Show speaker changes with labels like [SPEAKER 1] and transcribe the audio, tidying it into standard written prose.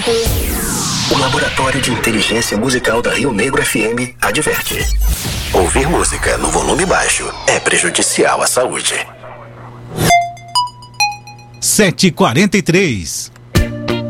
[SPEAKER 1] O Laboratório de Inteligência Musical da Rio Negro FM adverte: ouvir música no volume baixo é prejudicial à saúde.
[SPEAKER 2] 7h43.